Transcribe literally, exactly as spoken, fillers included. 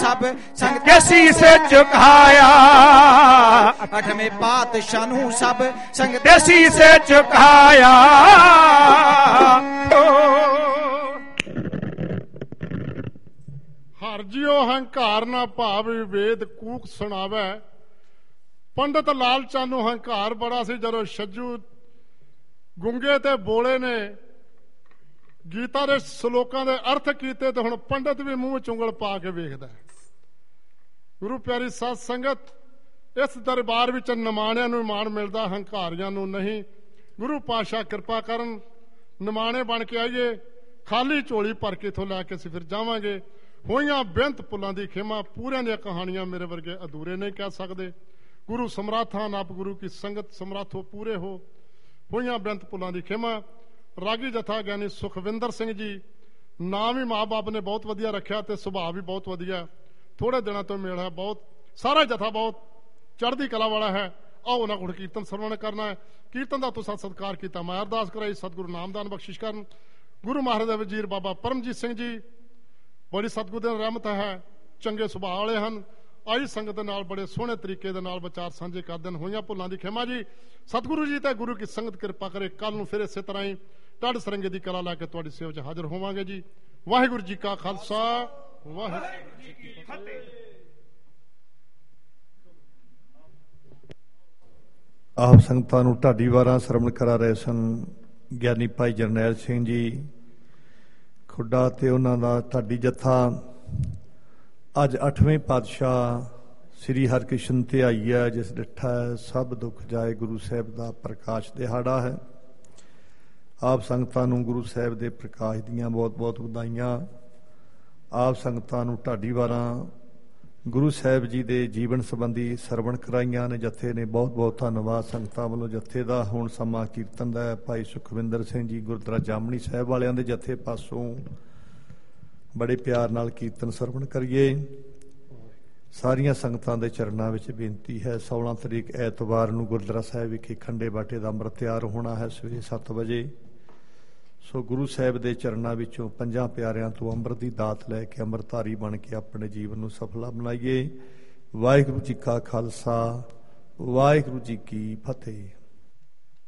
सब संग के शीशे झुकाया। अठवें पातशाह नूं सब संग के शीशे झुकाया। हर जियो हंकार ना भाव वेद कूक सुनावे। पंडित लाल चंद नूं हंकार बड़ा सी जदों छज्जू गुंगे ते बोले ने गीता दे श्लोकां दे अर्थ कीते ते हुण पंडित भी मूंह चुंगल पा के वेखदा। गुरु प्यारी साध संगत, इस दरबार विच निमाणिਆਂ ਨੂੰ ਮਾਣ मिलदा, हंकारियां ਨੂੰ नहीं। गुरु पातशाह कृपा करन निमाणे बन के आइए, खाली झोली भर के इथों लैके असीं फिर जावांगे। होईयां बेअंत पुलां दी खेमा, पूरियां ਦੀਆਂ कहानियां मेरे वर्गे अधूरे नहीं कह सकते। गुरु समराथा नप गुरु की संगत समराथो पूरे हो। होईयां बेअंत पुलां दी खेमा। रागी जथा ज्ञानी सुखविंदर सिंह जी, नाम ही माँ बाप ने बहुत वधिया रखा ते सुभाव भी बहुत वधिया। थोड़े दिनों तो मेल है बहुत, सारा जथा बहुत चढ़दी कला वाला है। आओ उन्होंने गुण कीर्तन सरवण करना है। कीर्तन का तुसा सत्कार किया, मैं अरदास कराई सतगुरु नामदान बख्शिश करन। गुरु महाराज दे वजीर बाबा परमजीत सिंह जी, बड़ी सतगुरु दी रहमत है, चंगे सुभाव वाले हैं। आई संगत दे नाल बड़े सोहने तरीके दे नाल विचार साझे करदे हैं। होईयां भुल्लां दी खेमा जी। सतगुरु जी ते गुरु की संगत कृपा करे। कल नूं फिर इसे तरह ही ढड सरंगे की कला लैके तुहाडी सेवा च हाजिर होवांगे जी। वाहिगुरू जी का खालसा, वाहिगुरू जी की फतेह। आप संगतां नूं ढाडी वारां सरवण करा रहे सन ਗਿਆਨੀ ਭਾਈ ਜਰਨੈਲ ਸਿੰਘ ਜੀ ਖੁੱਡਾ ਤੇ ਉਹਨਾਂ ਦਾ ਢਾਡੀ ਜੱਥਾ ਅੱਜ ਅੱਠਵੇਂ ਪਾਤਸ਼ਾਹ ਸ੍ਰੀ ਹਰਕ੍ਰਿਸ਼ਨ ਤੇ ਆਈ ਹੈ, ਜਿਸ ਡਿੱਠਾ ਸਭ ਦੁੱਖ ਜਾਏ। ਗੁਰੂ ਸਾਹਿਬ ਦਾ ਪ੍ਰਕਾਸ਼ ਦਿਹਾੜਾ ਹੈ। ਆਪ ਸੰਗਤਾਂ ਨੂੰ ਗੁਰੂ ਸਾਹਿਬ ਦੇ ਪ੍ਰਕਾਸ਼ ਦੀਆਂ ਬਹੁਤ ਬਹੁਤ ਵਧਾਈਆਂ। ਆਪ ਸੰਗਤਾਂ ਨੂੰ ਢਾਡੀ ਵਾਰਾਂ ਗੁਰੂ ਸਾਹਿਬ ਜੀ ਦੇ ਜੀਵਨ ਸੰਬੰਧੀ ਸਰਵਣ ਕਰਾਈਆਂ ਨੇ ਜਥੇ ਨੇ। ਬਹੁਤ ਬਹੁਤ ਧੰਨਵਾਦ ਸੰਗਤਾਂ ਵੱਲੋਂ ਜਥੇ ਦਾ। ਹੁਣ ਸਮਾਂ ਕੀਰਤਨ ਦਾ ਹੈ। ਭਾਈ ਸੁਖਵਿੰਦਰ ਸਿੰਘ ਜੀ ਗੁਰਦੁਆਰਾ ਜਾਮਣੀ ਸਾਹਿਬ ਵਾਲਿਆਂ ਦੇ ਜਥੇ ਪਾਸੋਂ ਬੜੇ ਪਿਆਰ ਨਾਲ ਕੀਰਤਨ ਸਰਵਣ ਕਰੀਏ। ਸਾਰੀਆਂ ਸੰਗਤਾਂ ਦੇ ਚਰਨਾਂ ਵਿੱਚ ਬੇਨਤੀ ਹੈ, ਸੋਲਾਂ ਤਰੀਕ ਐਤਵਾਰ ਨੂੰ ਗੁਰਦੁਆਰਾ ਸਾਹਿਬ ਵਿਖੇ ਖੰਡੇ ਬਾਟੇ ਦਾ ਅੰਮ੍ਰਿਤ ਤਿਆਰ ਹੋਣਾ ਹੈ ਸਵੇਰੇ ਸੱਤ ਵਜੇ। ਸੋ ਗੁਰੂ ਸਾਹਿਬ ਦੇ ਚਰਨਾਂ ਵਿੱਚੋਂ ਪੰਜਾਂ ਪਿਆਰਿਆਂ ਤੋਂ ਅੰਮ੍ਰਿਤ ਦੀ ਦਾਤ ਲੈ ਕੇ ਅੰਮ੍ਰਿਤਧਾਰੀ ਬਣ ਕੇ ਆਪਣੇ ਜੀਵਨ ਨੂੰ ਸਫਲਾ ਬਣਾਈਏ। ਵਾਹਿਗੁਰੂ ਜੀ ਕਾ ਖਾਲਸਾ, ਵਾਹਿਗੁਰੂ ਜੀ ਕੀ ਫਤਿਹ।